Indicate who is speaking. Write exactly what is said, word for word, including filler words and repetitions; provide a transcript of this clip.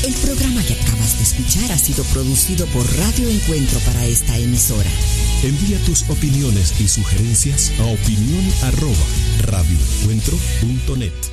Speaker 1: El programa que acabas de escuchar ha sido producido por Radio Encuentro para esta emisora.
Speaker 2: Envía tus opiniones y sugerencias a opinión arroba radioencuentro punto net.